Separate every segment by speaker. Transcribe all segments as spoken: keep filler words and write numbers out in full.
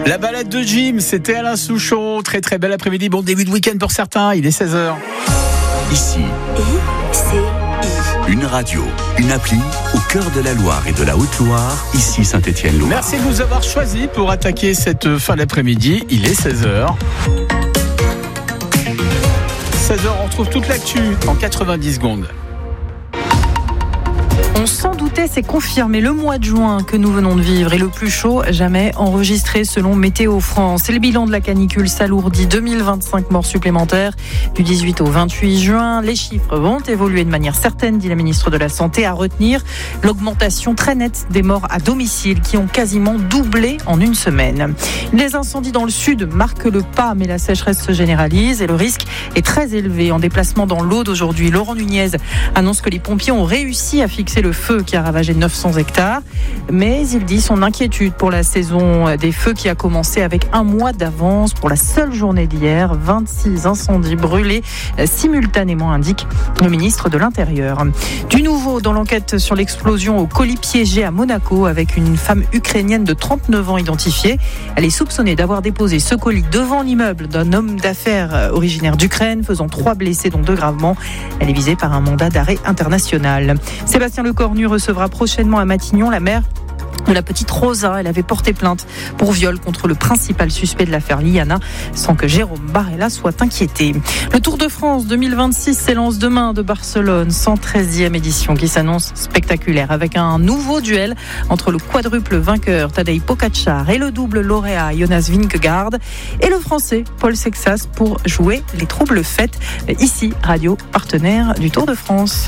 Speaker 1: La balade de Jim, c'était Alain Souchon. Très très bel après-midi, bon début de week-end pour certains, il est seize heures.
Speaker 2: Ici,
Speaker 3: I C I.
Speaker 2: une radio, une appli au cœur de la Loire et de la Haute-Loire, ici Saint-Étienne-Loire.
Speaker 1: Merci de nous avoir choisis pour attaquer cette fin d'après-midi, il est seize heures. seize heures, on retrouve toute l'actu en quatre-vingt-dix secondes.
Speaker 4: On s'en doutait, c'est confirmé. Le mois de juin que nous venons de vivre est le plus chaud jamais enregistré selon Météo France. Et le bilan de la canicule s'alourdit. deux mille vingt-cinq morts supplémentaires du dix-huit au vingt-huit juin. Les chiffres vont évoluer de manière certaine, dit la ministre de la Santé. À retenir l'augmentation très nette des morts à domicile qui ont quasiment doublé en une semaine. Les incendies dans le sud marquent le pas, mais la sécheresse se généralise et le risque est très élevé. En déplacement dans l'Aude aujourd'hui, Laurent Nunez annonce que les pompiers ont réussi à fixer le feu qui a ravagé neuf cents hectares, mais il dit son inquiétude pour la saison des feux qui a commencé avec un mois d'avance. Pour la seule journée d'hier, vingt-six incendies brûlés simultanément, indique le ministre de l'Intérieur. Du nouveau dans l'enquête sur l'explosion au colis piégé à Monaco avec une femme ukrainienne de trente-neuf ans identifiée. Elle est soupçonnée d'avoir déposé ce colis devant l'immeuble d'un homme d'affaires originaire d'Ukraine, faisant trois blessés dont deux gravement. Elle est visée par un mandat d'arrêt international. Sébastien Lecornu recevra prochainement à Matignon la mère de la petite Rosa. Elle avait porté plainte pour viol contre le principal suspect de l'affaire Liana, sans que Jérôme Barella soit inquiété. Le Tour de France deux mille vingt-six s'élance demain de Barcelone, cent treizième édition qui s'annonce spectaculaire avec un nouveau duel entre le quadruple vainqueur Tadej Pogačar et le double lauréat Jonas Vingegaard et le français Paul Sexas pour jouer les troubles fêtes. Ici, radio partenaire du Tour de France.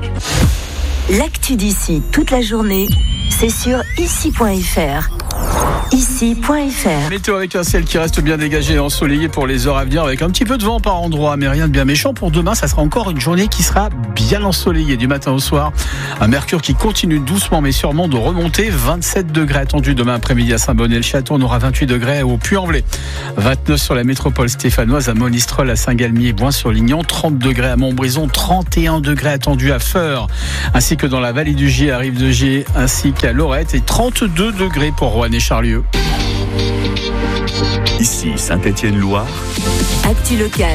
Speaker 3: L'actu d'ici toute la journée, c'est sur ici point f r. ici point f r.
Speaker 1: Météo avec un ciel qui reste bien dégagé et ensoleillé pour les heures à venir avec un petit peu de vent par endroit, mais rien de bien méchant. Pour demain, ça sera encore une journée qui sera bien ensoleillée du matin au soir. Un mercure qui continue doucement mais sûrement de remonter. vingt-sept degrés attendus demain après-midi à Saint-Bonnet-le-Château. On aura vingt-huit degrés au Puy-en-Velay. vingt-neuf sur la métropole stéphanoise, à Monistrol, à Saint-Galmier, Boin-sur-Lignon. trente degrés à Montbrison, trente et un degrés attendus à Feurs, ainsi que dans la vallée du Gier, à Rive-de-Gier, ainsi qu'à Lorette, et trente-deux degrés pour Roanne et Charlieu.
Speaker 2: Ici Saint-Étienne-Loire.
Speaker 3: Actu locale.